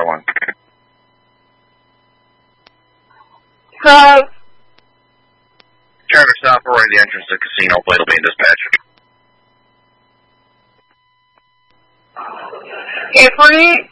401. Hi. Charter stop, we're at the entrance to the casino. Blade will be in dispatch. If we